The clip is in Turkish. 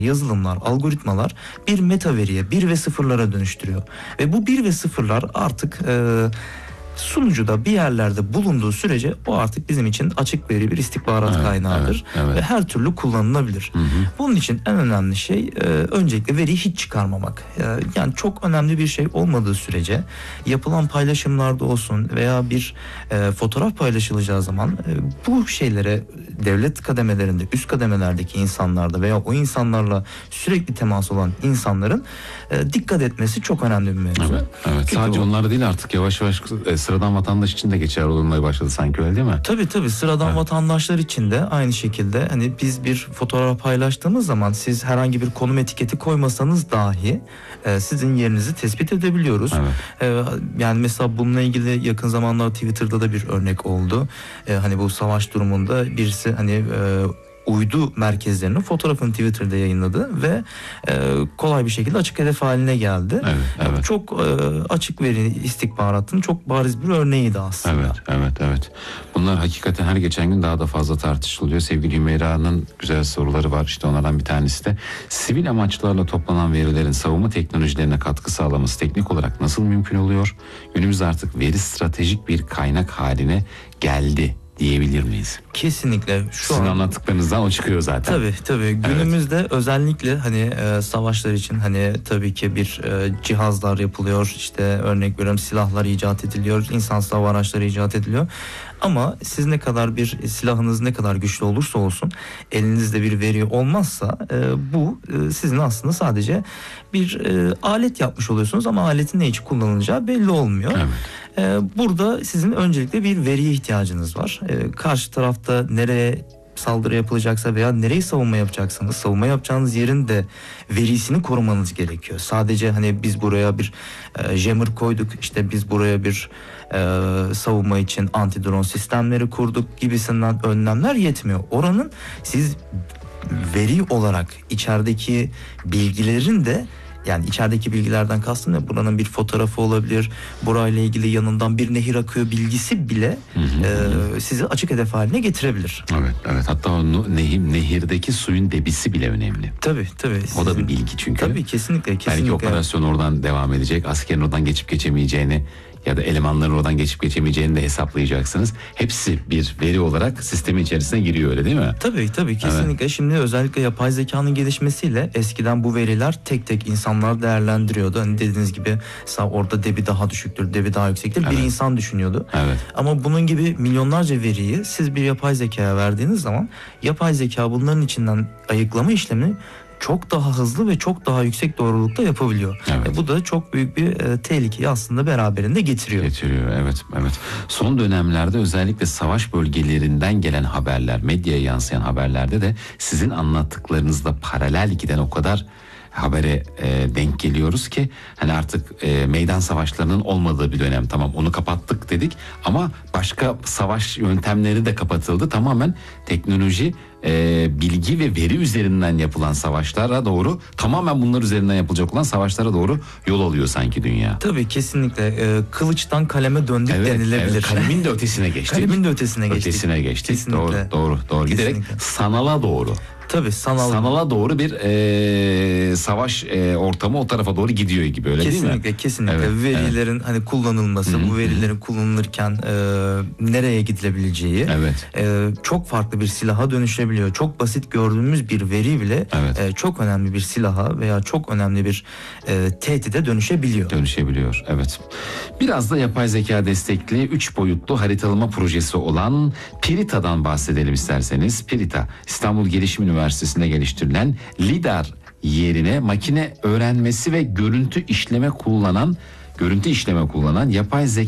yazılımlar, algoritmalar bir meta veriye, 1 ve 0'lara dönüştürüyor. Ve bu 1 ve 0'lar artık sunucuda bir yerlerde bulunduğu sürece o artık bizim için açık veri bir istihbarat kaynağıdır. Ve her türlü kullanılabilir. Bunun için en önemli şey öncelikle veriyi hiç çıkarmamak. Yani çok önemli bir şey olmadığı sürece yapılan paylaşımlarda olsun veya bir fotoğraf paylaşılacağı zaman bu şeylere devlet kademelerinde, üst kademelerdeki insanlarda veya o insanlarla sürekli temas olan insanların dikkat etmesi çok önemli bir mevzu. Evet. Sadece onlar değil, artık yavaş yavaş sıradan vatandaş için de geçerli olmaya başladı sanki, öyle değil mi? Tabii sıradan vatandaşlar için de aynı şekilde, hani biz bir fotoğraf paylaştığımız zaman siz herhangi bir konum etiketi koymasanız dahi sizin yerinizi tespit edebiliyoruz. Yani mesela bununla ilgili yakın zamanlarda Twitter'da da bir örnek oldu. Hani bu savaş durumunda birisi hani uydu merkezlerinin fotoğrafını Twitter'da yayınladı ve kolay bir şekilde açık hedef haline geldi. Çok açık veri istihbaratının çok bariz bir örneğiydi aslında. Evet. Bunlar hakikaten her geçen gün daha da fazla tartışılıyor. Sevgili Hümeyra'nın güzel soruları var. İşte onlardan bir tanesi de sivil amaçlarla toplanan verilerin savunma teknolojilerine katkı sağlaması teknik olarak nasıl mümkün oluyor? Günümüzde artık veri stratejik bir kaynak haline geldi diyebilir miyiz? Kesinlikle. Sizin anlattıklarınızdan o çıkıyor zaten. Tabii. Günümüzde özellikle hani savaşlar için hani tabii ki bir cihazlar yapılıyor. İşte örnek veriyorum, silahlar icat ediliyor. İnsansız hava araçları icat ediliyor. Ama siz ne kadar bir silahınız ne kadar güçlü olursa olsun, elinizde bir veri olmazsa bu sizin aslında sadece bir alet yapmış oluyorsunuz ama aletin ne için kullanılacağı belli olmuyor. Burada sizin öncelikle bir veriye ihtiyacınız var. Karşı tarafta nereye saldırı yapılacaksa veya nereyi savunma yapacaksanız savunma yapacağınız yerin de verisini korumanız gerekiyor. Sadece hani biz buraya bir jammer koyduk, işte biz buraya bir savunma için anti-drone sistemleri kurduk gibisinden önlemler yetmiyor. Oranın siz veri olarak içerideki bilgilerin de, yani içerideki bilgilerden kastım ne? Buranın bir fotoğrafı olabilir, burayla ilgili yanından bir nehir akıyor bilgisi bile sizi açık hedef haline getirebilir. Evet. Hatta o nehirdeki suyun debisi bile önemli. Tabii. O da bir bilgi çünkü. Tabii kesinlikle. Belki operasyon oradan devam edecek, askerin oradan geçip geçemeyeceğini ya da elemanların oradan geçip geçemeyeceğini de hesaplayacaksınız. Hepsi bir veri olarak sistemin içerisine giriyor, öyle değil mi? Tabii kesinlikle. Şimdi özellikle yapay zekanın gelişmesiyle eskiden bu veriler tek tek insanlar değerlendiriyordu. Hani dediğiniz gibi orada debi daha düşüktür, debi daha yüksektir. Bir insan düşünüyordu. Ama bunun gibi milyonlarca veriyi siz bir yapay zekaya verdiğiniz zaman yapay zeka bunların içinden ayıklama işlemini çok daha hızlı ve çok daha yüksek doğrulukta yapabiliyor. Bu da çok büyük bir tehlikeyi aslında beraberinde getiriyor. Evet. Son dönemlerde özellikle savaş bölgelerinden gelen haberler, medyaya yansıyan haberlerde de sizin anlattıklarınızla paralel giden o kadar habere denk geliyoruz ki hani artık meydan savaşlarının olmadığı bir dönem. Tamam, onu kapattık dedik ama başka savaş yöntemleri de kapatıldı. Tamamen teknoloji, bilgi ve veri üzerinden yapılan savaşlara doğru, tamamen bunlar üzerinden yapılacak olan savaşlara doğru yol alıyor sanki dünya. Tabii kesinlikle. Kılıçtan kaleme döndük denilebilir. Kalemin de ötesine geçtik. Geçtik. Kesinlikle. Doğru. Giderek sanala doğru. Tabii sanala doğru bir savaş ortamı o tarafa doğru gidiyor gibi, öyle değil mi? Kesinlikle. Verilerin hani kullanılması, bu verilerin kullanılırken nereye gidilebileceği çok farklı bir silaha dönüşebiliyor. Çok basit gördüğümüz bir veri bile çok önemli bir silaha veya çok önemli bir tehdide dönüşebiliyor. Evet. Biraz da yapay zeka destekli 3 boyutlu haritalama projesi olan Pirita'dan bahsedelim isterseniz. Pirita, İstanbul Gelişim Üniversitesi'nde geliştirilen lidar yerine makine öğrenmesi ve görüntü işleme kullanan yapay zeka